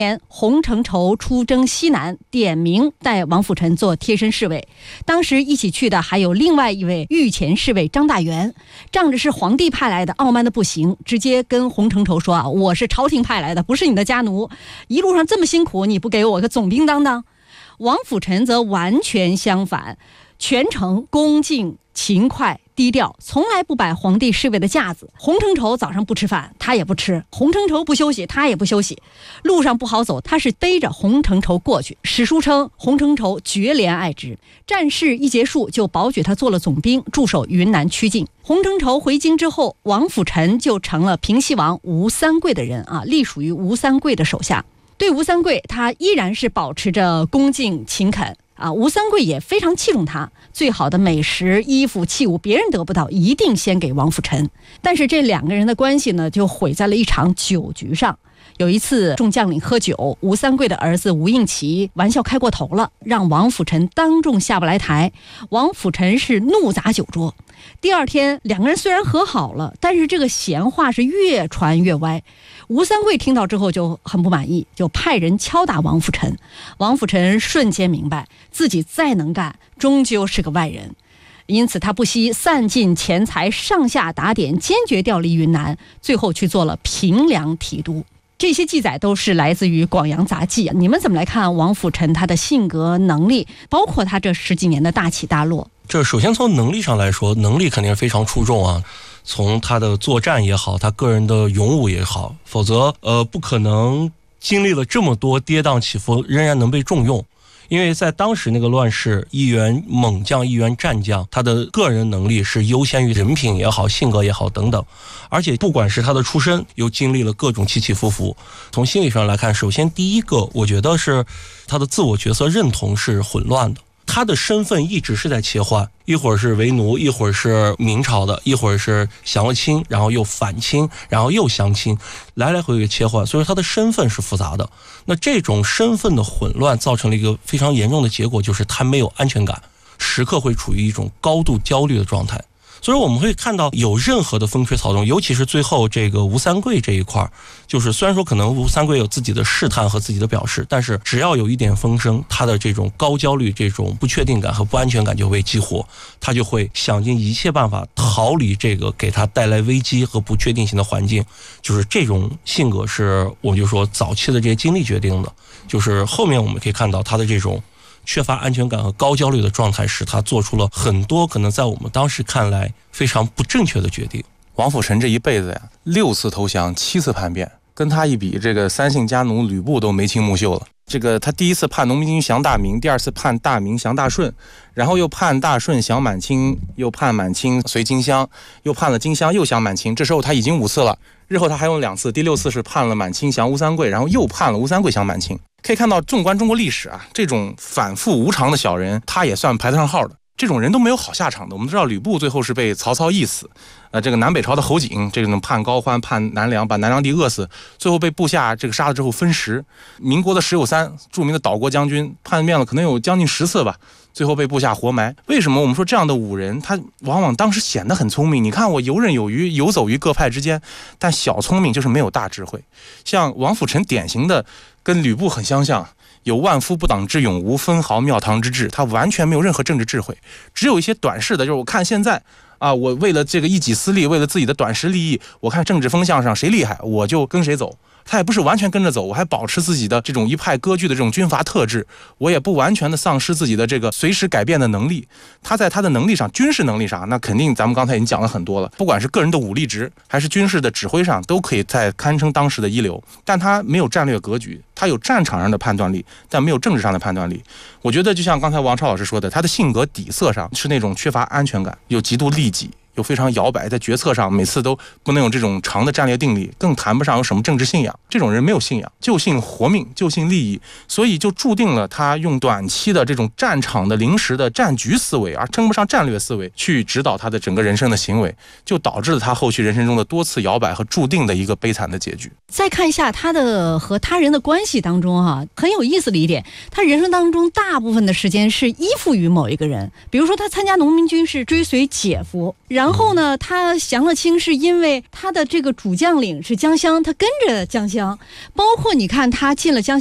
年，洪承畴出征西南，点名带王辅臣做贴身侍卫。当时一起去的还有另外一位御前侍卫张大元，仗着是皇帝派来的，傲慢的不行，直接跟洪承畴说我是朝廷派来的，不是你的家奴，一路上这么辛苦，你不给我个总兵当当？王辅臣则完全相反，全程恭敬勤快低调，从来不摆皇帝侍卫的架子。洪承畴早上不吃饭，他也不吃；洪承畴不休息，他也不休息。路上不好走，他是背着洪承畴过去。史书称洪承畴绝怜爱之，战事一结束就保举他做了总兵，驻守云南曲靖。洪承畴回京之后，王辅臣就成了平西王吴三桂的人隶属于吴三桂的手下。对吴三桂，他依然是保持着恭敬勤恳吴三桂也非常器重他，最好的美食、衣服、器物别人得不到，一定先给王辅臣。但是这两个人的关系呢，就毁在了一场酒局上。有一次众将领喝酒，吴三桂的儿子吴应奇玩笑开过头了，让王辅臣当众下不来台。王辅臣是怒砸酒桌。第二天两个人虽然和好了，但是这个闲话是越传越歪。吴三桂听到之后就很不满意，就派人敲打王辅臣。王辅臣瞬间明白自己再能干终究是个外人，因此他不惜散尽钱财，上下打点，坚决调离云南，最后去做了平凉提督。这些记载都是来自于《广阳杂记》你们怎么来看王辅臣他的性格能力，包括他这10几年的大起大落？ 这首先从能力上来说，能力肯定是非常出众从他的作战也好，他个人的勇武也好，否则不可能经历了这么多跌宕起伏仍然能被重用。因为在当时那个乱世，一员猛将一员战将，他的个人能力是优先于人品也好，性格也好等等。而且不管是他的出身，又经历了各种起起伏伏。从心理上来看，首先第一个我觉得是他的自我角色认同是混乱的，他的身份一直是在切换，一会儿是为奴，一会儿是明朝的，一会儿是降了清，然后又反清，然后又降清，来来回回切换，所以他的身份是复杂的。那这种身份的混乱造成了一个非常严重的结果，就是他没有安全感，时刻会处于一种高度焦虑的状态。所以我们会看到有任何的风吹草动，尤其是最后这个吴三桂这一块，就是虽然说可能吴三桂有自己的试探和自己的表示，但是只要有一点风声，他的这种高焦虑、这种不确定感和不安全感就会激活，他就会想尽一切办法逃离这个给他带来危机和不确定性的环境。就是这种性格是我就说早期的这些经历决定的，就是后面我们可以看到他的这种缺乏安全感和高焦虑的状态，使他做出了很多可能在我们当时看来非常不正确的决定。 王辅臣这一辈子呀，6次投降，7次叛变，跟他一比，这个3姓家奴吕布都眉清目秀了。这个他第一次叛农民军降大明，第二次叛大明降大顺，然后又叛大顺降满清，又叛满清随荆襄，又叛了荆襄又降满清，这时候他已经5次了。日后他还有2次，第6次是叛了满清降吴三桂，然后又叛了吴三桂降满清。可以看到，纵观中国历史这种反复无常的小人，他也算排得上号的。这种人都没有好下场的。我们知道吕布最后是被曹操缢死，这个南北朝的侯景这种叛高欢、叛南梁，把南梁帝饿死，最后被部下这个杀了之后分食。民国的石友三，著名的岛国将军，叛变了可能有将近10次吧，最后被部下活埋。为什么我们说这样的武人，他往往当时显得很聪明？你看我游刃有余，游走于各派之间，但小聪明就是没有大智慧。像王辅臣典型的跟吕布很相像，有万夫不挡之勇，无分毫庙堂之志，他完全没有任何政治智慧，只有一些短视的，就是我看现在我为了这个一己私利，为了自己的短视利益，我看政治风向上谁厉害我就跟谁走。他也不是完全跟着走，我还保持自己的这种一派割据的这种军阀特质，我也不完全的丧失自己的这个随时改变的能力。他在他的能力上，军事能力上，那肯定咱们刚才已经讲了很多了，不管是个人的武力值还是军事的指挥上，都可以在堪称当时的一流。但他没有战略格局，他有战场上的判断力，但没有政治上的判断力。我觉得就像刚才王超老师说的，他的性格底色上是那种缺乏安全感，又极度利己，又非常摇摆，在决策上每次都不能有这种长的战略定力，更谈不上有什么政治信仰。这种人没有信仰，就信活命，就信利益，所以就注定了他用短期的这种战场的临时的战局思维，而称不上战略思维，去指导他的整个人生的行为，就导致了他后续人生中的多次摇摆和注定的一个悲惨的结局。 再看一下他的和他人的关系当中很有意思的一点，他人生当中大部分的时间是依附于某一个人。比如说他参加农民军是追随姐夫，然然后呢，他降了清是因为他的这个主将领是江襄，他跟着江襄，包括你看他进了江